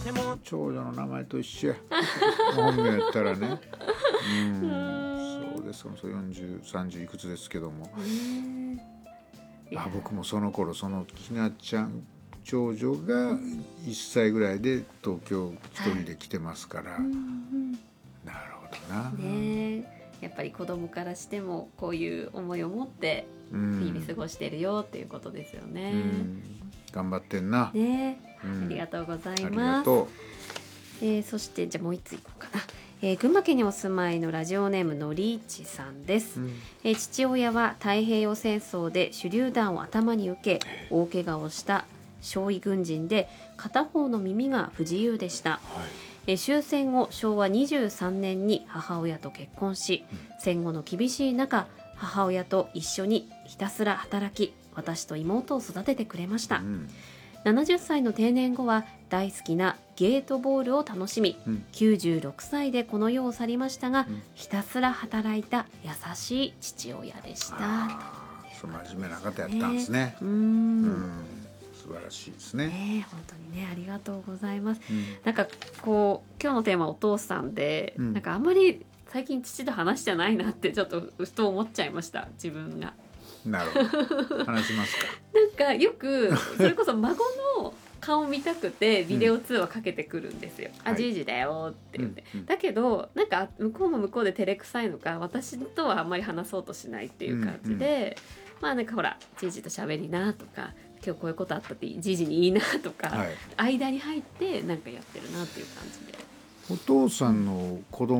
でも長女の名前と一緒や本名やったらねそうです。30いくつですけども、僕もその頃そのひなちゃん長女が1歳ぐらいで東京一人で来てますから、なるほどな、 やっぱり子供からしてもこういう思いを持って日々過ごしてるよっていうことですよね。 頑張ってんな、 ありがとうございます。 ありがとう。そしてじゃあもう一ついこうかな。群馬県にお住まいのラジオネームのりーちさんです。父親は太平洋戦争で手榴弾を頭に受け大怪我をした傷痍軍人で片方の耳が不自由でした。終戦後昭和23年に母親と結婚し、戦後の厳しい中母親と一緒にひたすら働き私と妹を育ててくれました。70歳の定年後は大好きなゲートボールを楽しみ、96歳でこの世を去りましたが、ひたすら働いた優しい父親でした。 そう真面目な方やったんですね。素晴らしいですね。 本当にね、ありがとうございます。なんかこう今日のテーマお父さんで、なんかあんまり最近父と話してないなってちょっとふと思っちゃいました自分が。 なるほど。話しますか。 なんかよくそれこそ孫の顔見たくてビデオ通話かけてくるんですよ。じいじだよって言って、だけどなんか向こうも向こうで照れくさいのか私とはあんまり話そうとしないっていう感じで、まあなんかほらじいじと喋りなとか今日こういうことあったってじいじにいいなとか、間に入ってなんかやってるなっていう感じで。 お父さんの子供